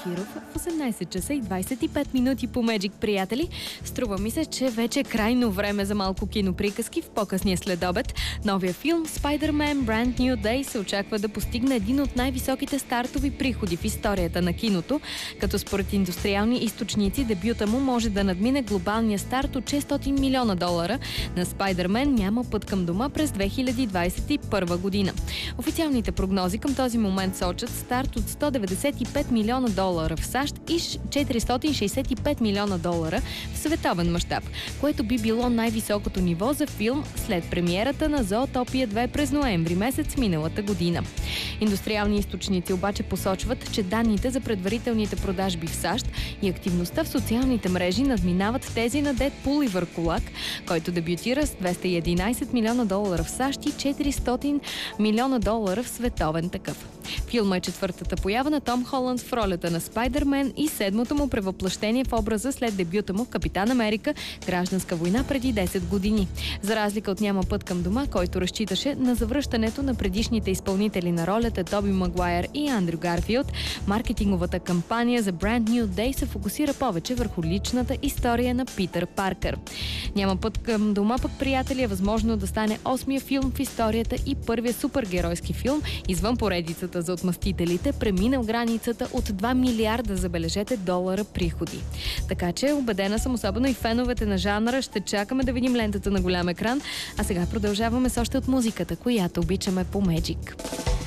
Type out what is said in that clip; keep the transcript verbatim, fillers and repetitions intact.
Киров в осемнайсет часа и двайсет и пет минути по Magic, приятели. Струва ми се, че вече е крайно време за малко киноприказки в по-късния следобед. Новия филм Spider-Man Brand New Day се очаква да постигне един от най-високите стартови приходи в историята на киното, като според индустриални източници дебюта му може да надмине глобалния старт от шестстотин милиона долара. На Spider-Man няма път към дома през две хиляди двайсет и първа година. Официалните прогнози към този момент сочат старт от сто деветдесет и пет милиона долара в САЩ и четиристотин шейсет и пет милиона долара в световен мащаб, което би било най-високото ниво за филм след премиерата на Зоотопия две през ноември месец миналата година. Индустриални източници обаче посочват, че данните за предварителните продажби в САЩ и активността в социалните мрежи надминават тези на Дедпул и Върколак, който дебютира с двеста и единайсет милиона долара в САЩ и четиристотин милиона долара в световен такъв. Филма е четвъртата поява на Том Холанд в ролята на Спайдермен и седмото му превъплъщение в образа след дебюта му в Капитан Америка – Гражданска война преди десет години. За разлика от Няма път към дома, който разчиташе на завръщането на предишните изпълнители на ролята Тоби Магуайер и Андрю Гарфилд, маркетинговата кампания за Brand New Day се фокусира повече върху личната история на Питър Паркър. Няма път към дома пък, приятели, е възможно да стане осмия филм в историята и първия супергеройски филм извън поредицата за Отмъстителите, преминал границата от два милиарда, забележете, долара приходи. Така че, убедена съм, особено и феновете на жанра, ще чакаме да видим лентата на голям екран. А сега продължаваме с още от музиката, която обичаме по Magic.